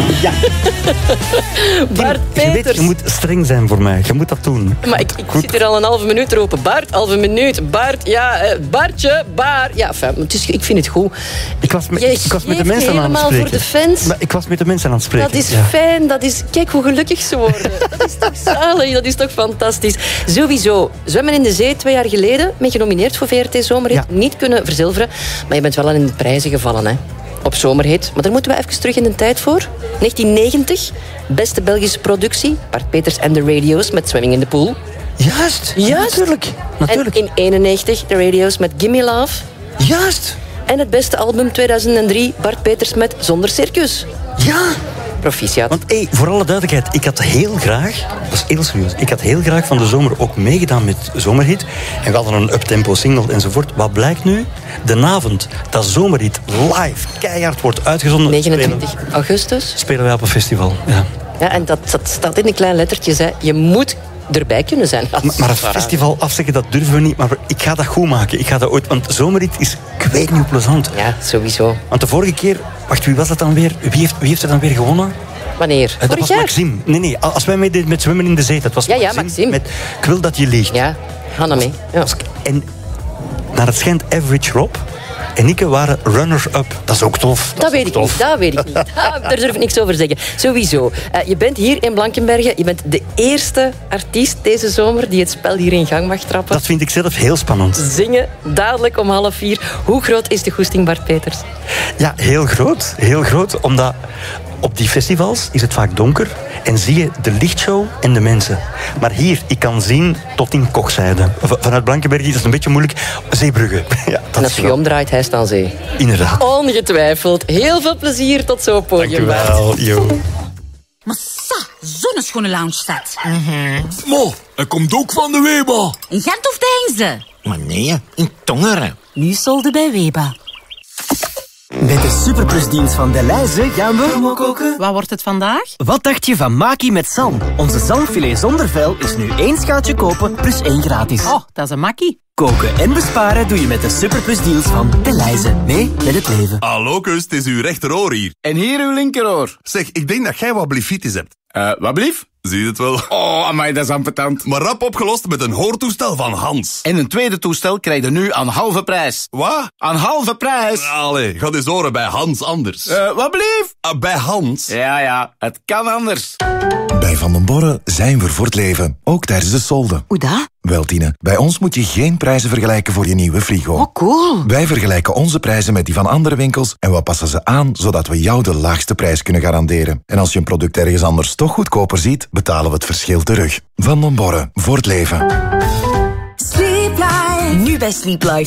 Ja. Bart Je weet, Peters. je moet streng zijn voor mij. Je moet dat doen. Maar ik zit hier al een halve minuut te roepen. Bart, halve minuut. Bart, ja, Bartje, Bart. Ja, enfin, ik vind het goed. Ik was met de mensen aan het helemaal spreken. voor de fans. Maar ik was met de mensen aan het spreken. Dat is fijn. Dat is, kijk hoe gelukkig ze worden. Dat is toch zalig. Dat is toch fantastisch. Sowieso. Zwemmen in de Zee 2 jaar geleden. Ben genomineerd voor VRT Zomerhit. Ja. Niet kunnen verzilveren. Maar je bent wel al in de prijzen gevallen, hè. Op Zomerhit. Maar daar moeten we even terug in de tijd voor. 1990. Beste Belgische productie. Bart Peters en de Radio's met Swimming in the Pool. Juist. Natuurlijk. En in 91 de Radio's met Gimme Love. Juist. En het beste album 2003, Bart Peters met Zonder Circus. Ja. Proficiat. Want voor alle duidelijkheid, ik had heel graag, dat is heel serieus, ik had heel graag van de zomer ook meegedaan met Zomerhit. En we hadden een uptempo single enzovoort. Wat blijkt nu? De avond dat Zomerhit live keihard wordt uitgezonden, 29 augustus. spelen wij op een festival. Ja. Ja, en dat staat in de kleine lettertjes. Hè. Je moet erbij kunnen zijn. Maar een festival afzeggen, dat durven we niet. Maar ik ga dat goed maken. Ik ga dat ooit, want Zomerhit is, ik weet niet hoe plezant. Ja, sowieso. Want de vorige keer, wacht, wie was dat dan weer? Wie heeft er dan weer gewonnen? Wanneer? Dat Vorig was jaar? Maxime. Nee, als wij meededen met Zwemmen in de Zee, dat was Ja, Maxime. Maxime. Met Ik wil dat je liegt. Ja, Hanna mee. Ja. En naar het schijnt Average Rob en ik waren runners-up. Dat is ook tof. Dat weet ik niet. Daar durf ik niks over zeggen. Sowieso. Je bent hier in Blankenberge. Je bent de eerste artiest deze zomer die het spel hier in gang mag trappen. Dat vind ik zelf heel spannend. Zingen, dadelijk om 3:30. Hoe groot is de goesting, Bart Peters? Ja, heel groot. Heel groot, omdat op die festivals is het vaak donker en zie je de lichtshow en de mensen. Maar hier, ik kan zien tot in Kochzijde. Vanuit Blankenberge is het een beetje moeilijk. Zeebrugge. Ja, En als je je omdraait, hij is aan zee. Inderdaad. Ongetwijfeld. Heel veel plezier. Tot zo, podium. Dank u wel. Yo. Maar zo'n schone lounge staat. Mo, hij komt ook van de Weba. In Gent of Deinze? Maar nee, in Tongeren. Nu solde bij Weba. Met de superplusdienst van Delhaize gaan we koken. Wat wordt het vandaag? Wat dacht je van Maki met zalm? Onze zalmfilet zonder vel is nu 1 schaaltje kopen plus 1 gratis. Oh, dat is een makkie. Koken en besparen doe je met de superplusdeals van Delhaize. Nee, met het leven. Hallo, kus, het is uw rechteroor hier. En hier uw linkeroor. Zeg, ik denk dat jij wat blifitis hebt. Wat blief? Zie je het wel? Oh, amai, dat is ambetant. Maar rap opgelost met een hoortoestel van Hans. En een tweede toestel krijg je nu aan halve prijs. Wat? Aan halve prijs. Allee, ga eens horen bij Hans anders. Wat blief? Bij Hans? Ja, het kan anders. Bij Van den Borre zijn we voor het leven, ook tijdens de solden. Hoe dat? Wel, Tine, bij ons moet je geen prijzen vergelijken voor je nieuwe frigo. Oh, cool. Wij vergelijken onze prijzen met die van andere winkels en we passen ze aan zodat we jou de laagste prijs kunnen garanderen. En als je een product ergens anders toch goedkoper ziet, betalen we het verschil terug. Van den Borre, voor het leven. Sleep Life. Nu bij Sleep Life